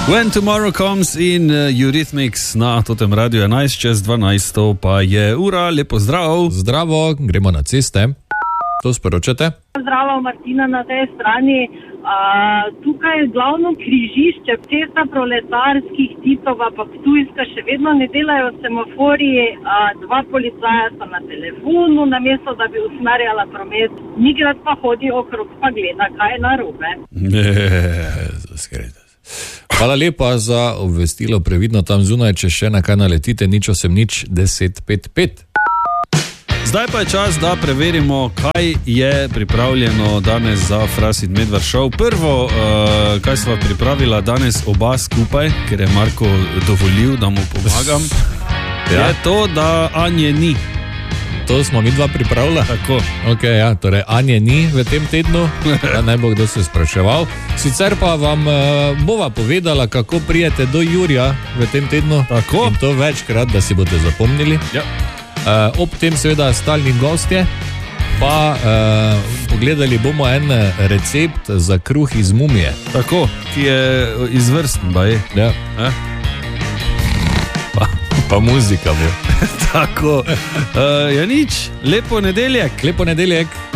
When Tomorrow Comes in Eurythmics na totem radiju 11:12, pa je ura, lepo zdrav. Zdravo, gremo na ceste. To sporočate? Zdravo, Martina na tej strani. Tukaj je glavno križišče, cesta proletarskih Titova pa Ptujska še vedno ne delajo semaforiji, dva policaja sta na telefonu, namesto da bi usmerjala promet, Migrat pa hodi okrog pa gleda, kaj je narobe. Hvala lepa za obvestilo, previdno tam zunaj, če še na kaj naletite, 080 10 5 5. Zdaj pa je čas, da preverimo, kaj je pripravljeno danes za Frasit Medvard Show. Prvo, kaj sva pripravila danes oba skupaj, ker je Marko dovolil, da mu pomagam, je to, da Anje ni. To smo mi dva pripravila? Tako. Ok, ja, torej Anje ni v tem tednu, da ne bo kdo se spraševal. Sicer pa vam bova povedala, kako prijete do Jurija v tem tednu. Tako. In to večkrat, da si boste zapomnili. Ja. Ob tem seveda stalni gostje, pa pogledali bomo en recept za kruh iz mumije. Tako, ki je izvrsten, baj. Ja. Pa muzika bo. Tako, ja nič, lepo nedeljek. Lepo nedeljek.